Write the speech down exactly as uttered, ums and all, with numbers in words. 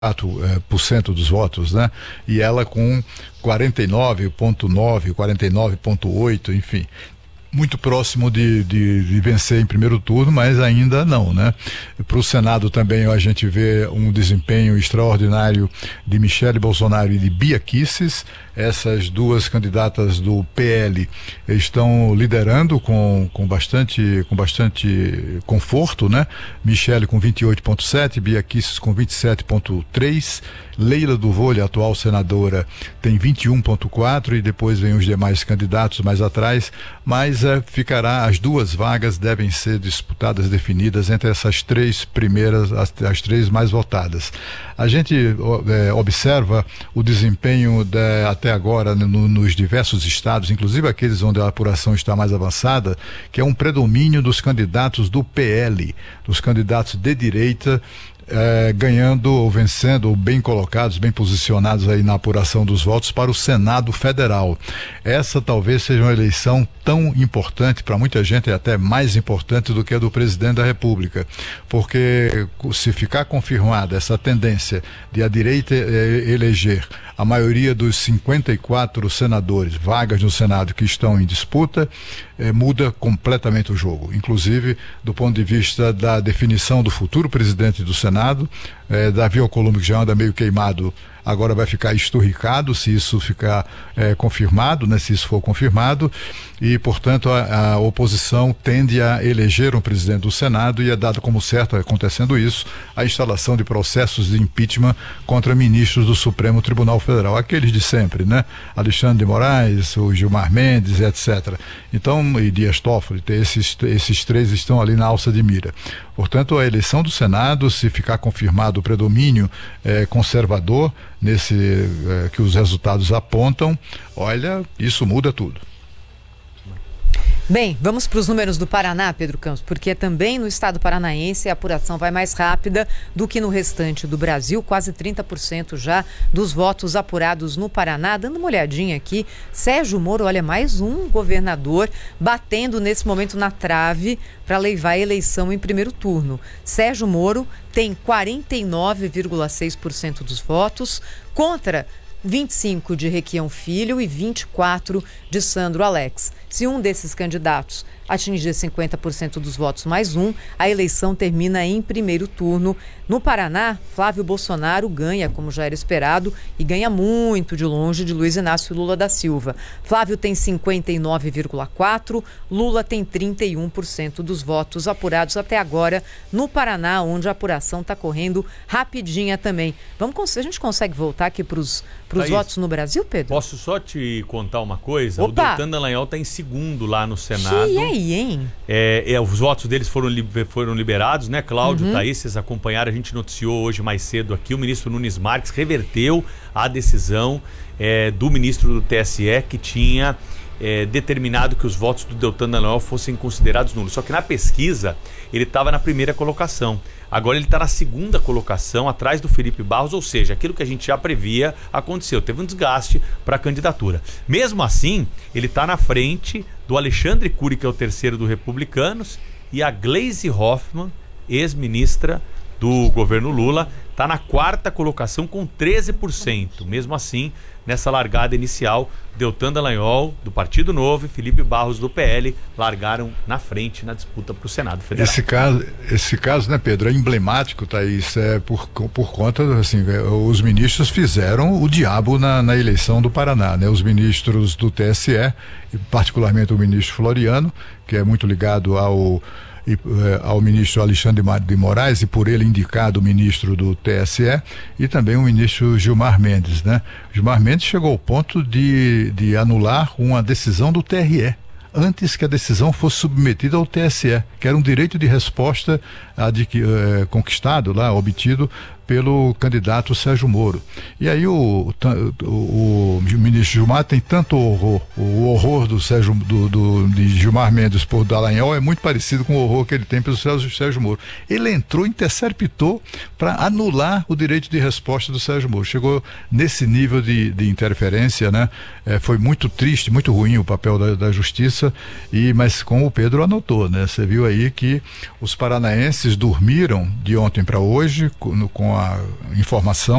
por cento dos votos, né? E ela com quarenta e nove vírgula nove, quarenta e nove vírgula oito, enfim, muito próximo de, de, de vencer em primeiro turno, mas ainda não, né? Para o Senado também a gente vê um desempenho extraordinário de Michele Bolsonaro e de Bia Kicis. Essas duas candidatas do P L estão liderando com, com, bastante, com bastante conforto, né? Michele com vinte e oito vírgula sete, Bia Kicis com vinte e sete vírgula três, Leila do Vôlei, atual senadora, tem vinte e um vírgula quatro e depois vem os demais candidatos mais atrás, mas é, ficará, as duas vagas devem ser disputadas, definidas entre essas três primeiras, as, as três mais votadas. A gente é, observa o desempenho de, até agora no, nos diversos estados, inclusive aqueles onde a apuração está mais avançada, que é um predomínio dos candidatos do P L, dos candidatos de direita, É, ganhando ou vencendo, ou bem colocados, bem posicionados aí na apuração dos votos para o Senado Federal. Essa talvez seja uma eleição tão importante, para muita gente é até mais importante do que a do presidente da República, porque se ficar confirmada essa tendência de a direita eh, eleger a maioria dos cinquenta e quatro senadores, vagas no Senado que estão em disputa, eh, muda completamente o jogo, inclusive do ponto de vista da definição do futuro presidente do Senado. eh, Davi Alcolumbre, que já anda meio queimado, agora vai ficar esturricado se isso ficar eh, confirmado, né, se isso for confirmado, e portanto a, a oposição tende a eleger um presidente do Senado, e é dado como certo, acontecendo isso, a instalação de processos de impeachment contra ministros do Supremo Tribunal Federal, aqueles de sempre, né? Alexandre de Moraes, o Gilmar Mendes, etcétera. Então, e Dias Toffoli, esses, esses três estão ali na alça de mira. Portanto, a eleição do Senado, se ficar confirmado o predomínio eh, conservador nesse eh, que os resultados apontam, olha, isso muda tudo. Bem, vamos para os números do Paraná, Pedro Campos, porque também no estado paranaense a apuração vai mais rápida do que no restante do Brasil, quase trinta por cento já dos votos apurados no Paraná. Dando uma olhadinha aqui, Sérgio Moro, olha, mais um governador batendo nesse momento na trave para levar a eleição em primeiro turno. Sérgio Moro tem quarenta e nove vírgula seis por cento dos votos, contra vinte e cinco de Requião Filho e vinte e quatro de Sandro Alex. Se um desses candidatos atingir cinquenta por cento dos votos mais um, a eleição termina em primeiro turno. No Paraná, Flávio Bolsonaro ganha, como já era esperado, e ganha muito de longe de Luiz Inácio Lula da Silva. Flávio tem cinquenta e nove vírgula quatro por cento, Lula tem trinta e um por cento dos votos apurados até agora no Paraná, onde a apuração está correndo rapidinha também. Vamos, a gente consegue voltar aqui para os votos no Brasil, Pedro? Posso só te contar uma coisa? Opa. O Deltan Dallagnol está em segundo lá no Senado. E aí, hein? É, é, os votos deles foram, li, foram liberados, né? Cláudio, Uhum. tá aí, vocês acompanharam, a gente noticiou hoje mais cedo aqui, o ministro Nunes Marques reverteu a decisão é, do ministro do T S E que tinha é, determinado que os votos do Deltan Dallagnol fossem considerados nulos. Só que na pesquisa ele estava na primeira colocação. Agora ele está na segunda colocação, atrás do Felipe Barros, ou seja, aquilo que a gente já previa aconteceu. Teve um desgaste para a candidatura. Mesmo assim, ele está na frente do Alexandre Cury, que é o terceiro do Republicanos, e a Gleisi Hoffmann, ex-ministra do governo Lula, está na quarta colocação com treze por cento. Mesmo assim, nessa largada inicial, Deltan Dallagnol, do Partido Novo, e Felipe Barros, do P L, largaram na frente na disputa para o Senado Federal. Esse caso, esse caso, né, Pedro, é emblemático, Thaís, é por, por conta, assim, os ministros fizeram o diabo na, na eleição do Paraná, né? Os ministros do T S E, e particularmente o ministro Floriano, que é muito ligado ao E, ao ministro Alexandre de Moraes, e por ele indicado o ministro do T S E, e também o ministro Gilmar Mendes, né? Gilmar Mendes chegou ao ponto de, de anular uma decisão do T R E, antes que a decisão fosse submetida ao T S E, que era um direito de resposta adqui, eh, conquistado lá, obtido pelo candidato Sérgio Moro. E aí o, o, o ministro Gilmar tem tanto horror, o horror do Sérgio, do, do, de Gilmar Mendes por Dallagnol é muito parecido com o horror que ele tem pelo Sérgio, Sérgio Moro. Ele entrou, interceptou para anular o direito de resposta do Sérgio Moro. Chegou nesse nível de, de interferência, né? É, foi muito triste, muito ruim o papel da, da justiça, e, mas como o Pedro anotou, né? Você viu aí que os paranaenses dormiram de ontem para hoje com, com a uma informação